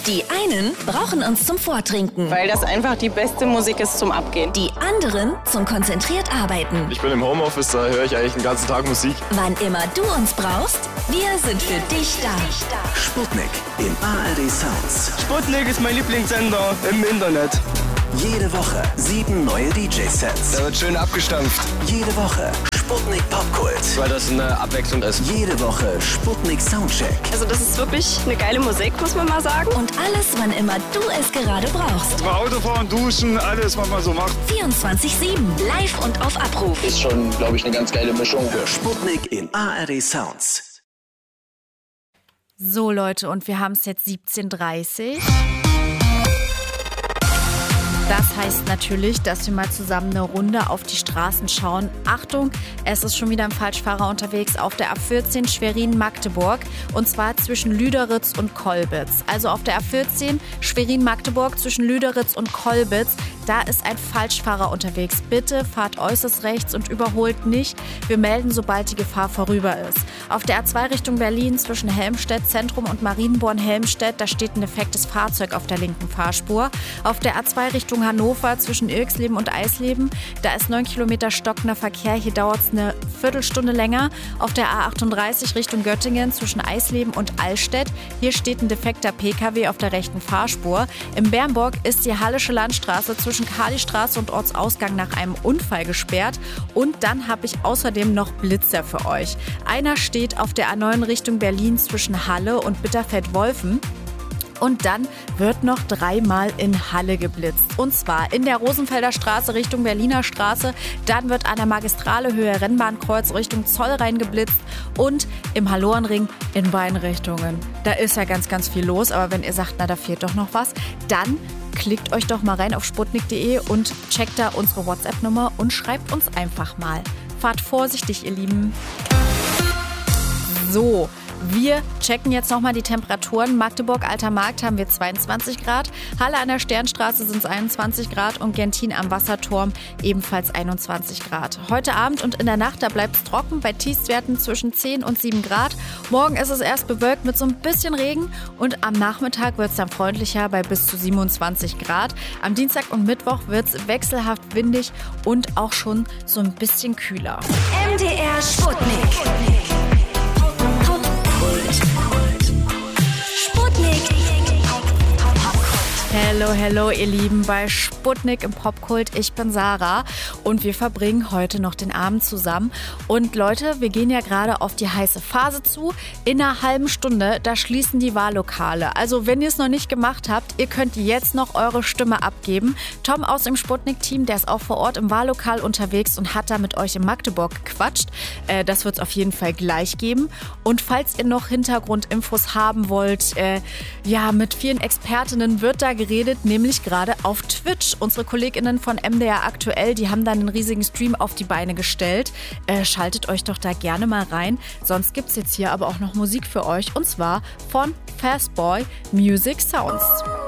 Die einen brauchen uns zum Vortrinken. Weil das einfach die beste Musik ist zum Abgehen. Die anderen zum konzentriert arbeiten. Ich bin im Homeoffice, da höre ich eigentlich den ganzen Tag Musik. Wann immer du uns brauchst, wir sind für dich da. Sputnik in ARD Sounds. Sputnik ist mein Lieblingssender im Internet. Jede Woche 7 neue DJ-Sets. Da wird schön abgestampft. Jede Woche Sputnik Popkult. Weil das eine Abwechslung ist. Jede Woche Sputnik Soundcheck. Also das ist wirklich eine geile Musik, muss man mal sagen. Und alles, wann immer du es gerade brauchst. Bei Autofahren, Duschen, alles, was man so macht. 24/7, live und auf Abruf. Ist schon, glaube ich, eine ganz geile Mischung. Für Sputnik in ARD Sounds. So Leute, und wir haben es jetzt 17:30 Uhr. Das heißt natürlich, dass wir mal zusammen eine Runde auf die Straßen schauen. Achtung, es ist schon wieder ein Falschfahrer unterwegs auf der A14 Schwerin-Magdeburg. Und zwar zwischen Lüderitz und Kolbitz. Also auf der A14 Schwerin-Magdeburg zwischen Lüderitz und Kolbitz. Da ist ein Falschfahrer unterwegs. Bitte fahrt äußerst rechts und überholt nicht. Wir melden, sobald die Gefahr vorüber ist. Auf der A2 Richtung Berlin zwischen Helmstedt Zentrum und Marienborn-Helmstedt, da steht ein defektes Fahrzeug auf der linken Fahrspur. Auf der A2 Richtung Hannover zwischen Irxleben und Eisleben, da ist 9 Kilometer stockender Verkehr. Hier dauert es eine Viertelstunde länger. Auf der A38 Richtung Göttingen zwischen Eisleben und Allstedt, hier steht ein defekter PKW auf der rechten Fahrspur. In Bernburg ist die Hallische Landstraße zwischen Kalistraße und Ortsausgang nach einem Unfall gesperrt. Und dann habe ich außerdem noch Blitzer für euch. Einer steht auf der A9 Richtung Berlin zwischen Halle und Bitterfeld-Wolfen. Und dann wird noch 3-mal in Halle geblitzt. Und zwar in der Rosenfelder Straße Richtung Berliner Straße. Dann wird an der Magistrale Höhe Rennbahnkreuz Richtung Zollrhein geblitzt. Und im Hallorenring in beiden Richtungen. Da ist ja ganz, ganz viel los. Aber wenn ihr sagt, na, da fehlt doch noch was, dann klickt euch doch mal rein auf sputnik.de und checkt da unsere WhatsApp-Nummer und schreibt uns einfach mal. Fahrt vorsichtig, ihr Lieben. So. Wir checken jetzt nochmal die Temperaturen. Magdeburg, Alter Markt haben wir 22 Grad. Halle an der Sternstraße sind es 21 Grad und Gentin am Wasserturm ebenfalls 21 Grad. Heute Abend und in der Nacht, da bleibt es trocken bei Tiefstwerten zwischen 10 und 7 Grad. Morgen ist es erst bewölkt mit so ein bisschen Regen und am Nachmittag wird es dann freundlicher bei bis zu 27 Grad. Am Dienstag und Mittwoch wird es wechselhaft windig und auch schon so ein bisschen kühler. MDR Sputnik. Sputnik. Hello, ihr Lieben, bei Sputnik im Popkult. Ich bin Sarah und wir verbringen heute noch den Abend zusammen. Und Leute, wir gehen ja gerade auf die heiße Phase zu. In einer halben Stunde, da schließen die Wahllokale. Also wenn ihr es noch nicht gemacht habt, ihr könnt jetzt noch eure Stimme abgeben. Tom aus dem Sputnik-Team, der ist auch vor Ort im Wahllokal unterwegs und hat da mit euch in Magdeburg gequatscht. Das wird es auf jeden Fall gleich geben. Und falls ihr noch Hintergrundinfos haben wollt, mit vielen Expertinnen wird da geredet, nämlich gerade auf Twitch. Unsere KollegInnen von MDR Aktuell, die haben da einen riesigen Stream auf die Beine gestellt. Schaltet euch doch da gerne mal rein. Sonst gibt's jetzt hier aber auch noch Musik für euch und zwar von Fastboy Music Sounds.